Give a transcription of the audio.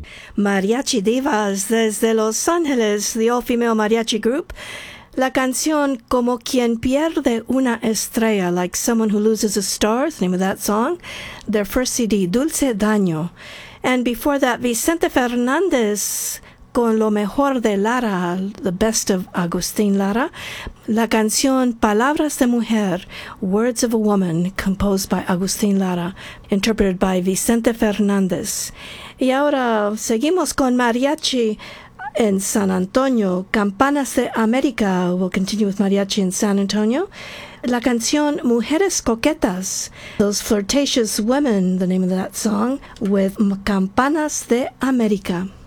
Mariachi Divas desde Los Ángeles, the all-female mariachi group. La canción Como quien pierde una estrella, like someone who loses a star, the name of that song. Their first CD, Dulce Daño. And before that, Vicente Fernández con lo mejor de Lara, the best of Agustín Lara. La canción Palabras de Mujer, Words of a Woman, composed by Agustín Lara, interpreted by Vicente Fernández. Y ahora seguimos con mariachi en San Antonio, Campanas de América. We'll continue with mariachi in San Antonio. La canción Mujeres Coquetas, Those Flirtatious Women, the name of that song, with Campanas de América.